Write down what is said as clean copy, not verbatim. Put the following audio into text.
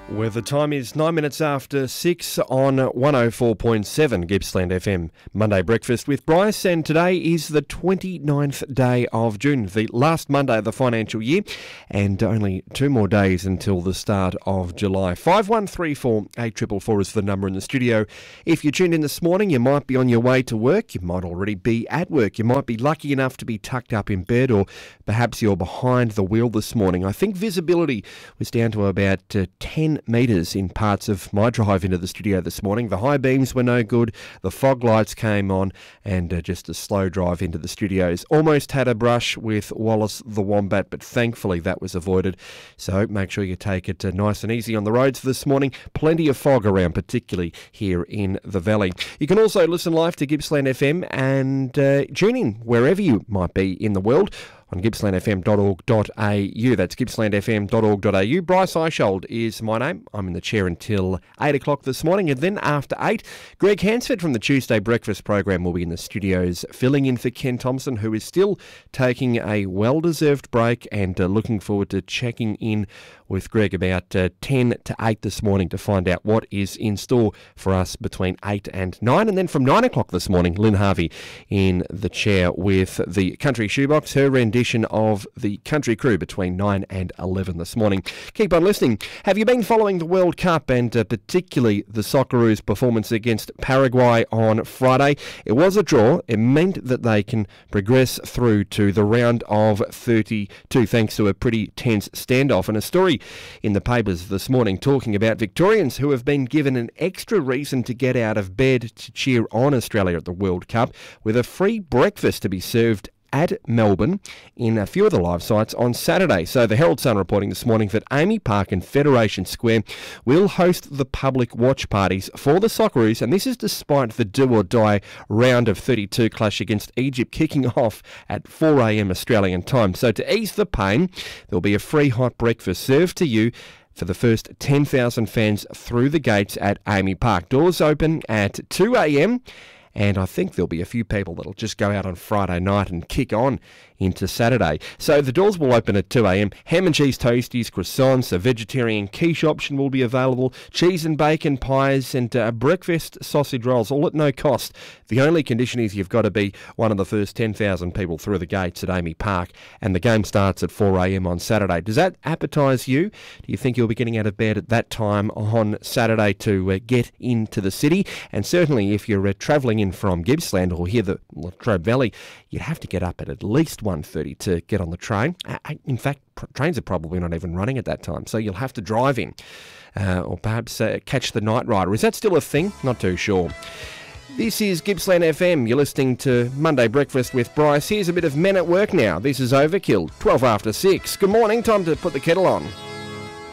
Where the time is 9 minutes after 6 on 104.7 Gippsland FM. Monday breakfast with Bryce, and today is the 29th day of June, the last Monday of the financial year, and only 2 more days until the start of July. 5134 844 is the number in the studio. If you tuned in this morning, you might be on your way to work, you might already be at work, you might be lucky enough to be tucked up in bed, or perhaps you're behind the wheel this morning. I think visibility was down to about 10 metres in parts of my drive into the studio this morning. The high beams were no good, the fog lights came on, and just a slow drive into the studios. Almost had a brush with Wallace the Wombat, but thankfully that was avoided. So make sure you take it nice and easy on the roads this morning. Plenty of fog around, particularly here in the valley. You can also listen live to Gippsland FM and tune in wherever you might be in the world on gippslandfm.org.au. That's gippslandfm.org.au. Bryce Eishold is my name. I'm in the chair until 8 o'clock this morning, and then after 8, Greg Hansford from the Tuesday Breakfast program will be in the studios, filling in for Ken Thompson, who is still taking a well-deserved break, and looking forward to checking in with Greg about 10 to 8 this morning to find out what is in store for us between 8 and 9. And then from 9 o'clock this morning, Lynn Harvey in the chair with the Country Shoebox, her rendition of the Country Crew between 9 and 11 this morning. Keep on listening. Have you been following the World Cup, and particularly the Socceroos' performance against Paraguay on Friday? It was a draw. It meant that they can progress through to the round of 32 thanks to a pretty tense standoff. And a story in the papers this morning talking about Victorians who have been given an extra reason to get out of bed to cheer on Australia at the World Cup, with a free breakfast to be served at Melbourne in a few of the live sites on Saturday. So the Herald Sun reporting this morning that Amy Park and Federation Square will host the public watch parties for the Socceroos, and this is despite the do-or-die round of 32 clash against Egypt kicking off at 4 a.m. Australian time. So to ease the pain, there'll be a free hot breakfast served to you for the first 10,000 fans through the gates at Amy Park. Doors open at 2 a.m, and I think there'll be a few people that'll just go out on Friday night and kick on into Saturday. So the doors will open at 2 a.m. Ham and cheese toasties, croissants, a vegetarian quiche option will be available, cheese and bacon pies, and breakfast sausage rolls, all at no cost. The only condition is you've got to be one of the first 10,000 people through the gates at Amy Park, and the game starts at 4 a.m. on Saturday. Does that appetise you? Do you think you'll be getting out of bed at that time on Saturday to get into the city? And certainly if you're travelling in from Gippsland or here the Latrobe Valley, you'd have to get up at least 1:30 to get on the train. In fact, trains are probably not even running at that time, so you'll have to drive in or perhaps catch the night rider. Is that still a thing? Not too sure. This is Gippsland FM. You're listening to Monday Breakfast with Bryce. Here's a bit of Men at Work now. This is Overkill, 12 after 6. Good morning, time to put the kettle on.